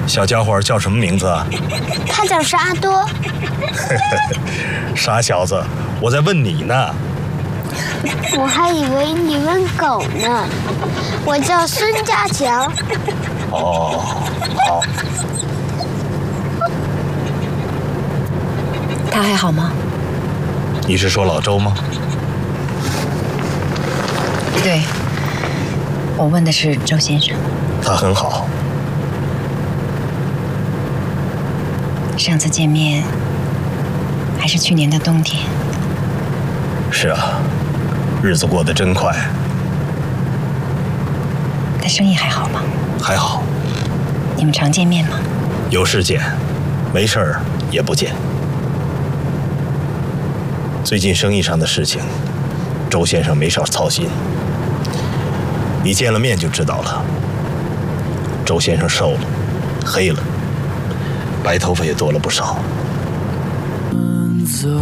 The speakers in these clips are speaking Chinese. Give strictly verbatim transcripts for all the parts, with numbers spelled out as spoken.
小家伙叫什么名字啊？ 他叫沙多。 傻小子，我在问你呢。 我还以为你问狗呢。我叫孙家强。 哦，好。 他还好吗？ 你是说老周吗？ 对，我问的是周先生。 他很好。 上次见面还是去年的冬天。 是啊，日子过得真快。 他生意还好吗？ 还好。 你们常见面吗？ 有事见，没事儿也不见。最近生意上的事情，周先生没少操心。你见了面就知道了。周先生瘦了，黑了，白头发也多了不少。走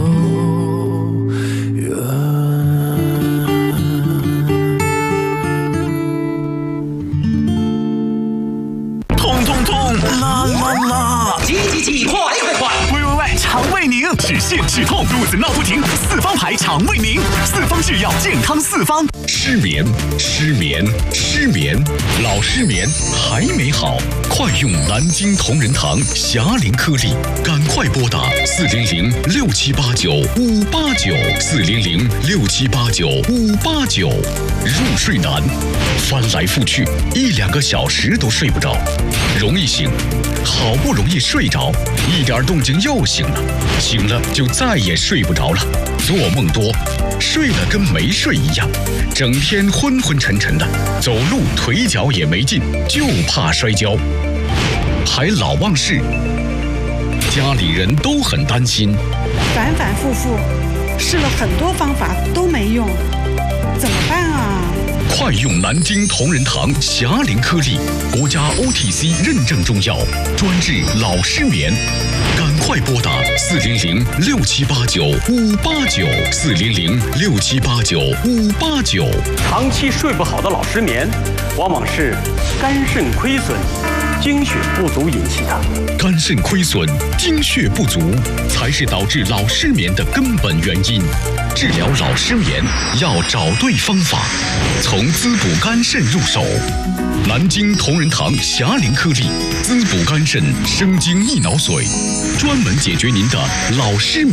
痛痛痛，啦啦啦！ 急急急，快快快！ 喂喂喂，肠胃宁，止泻止痛，肚子闹不停，四方牌肠胃宁，四方制药，健康四方。 失眠，失眠，失眠，老失眠还没好，快用南京同仁堂霞灵颗粒，赶快拨打四零零六七八九五八九四零零六七八九五八九。入睡难，翻来覆去一两个小时都睡不着，容易醒，好不容易睡着，一点动静又醒了，醒了就再也睡不着了，做梦多，睡了跟没睡一样，整天昏昏沉沉的，走路腿脚也没劲，就怕摔跤，还老忘事，家里人都很担心， 反反复复试了很多方法都没用，怎么办啊？ 快用南京同仁堂霞灵颗粒，国家 O T C 认证中药，专治老失眠。赶快拨打四零零六七八九五八九四零零六七八九五八九。 长期睡不好的老失眠，往往是肝肾亏损、精血不足引起的。 肝肾亏损、精血不足才是导致老失眠的根本原因。治疗老失眠要找对方法，从滋补肝肾入手。南京同仁堂霞灵颗粒，滋补肝肾，生津益脑髓，专门解决您的老失眠。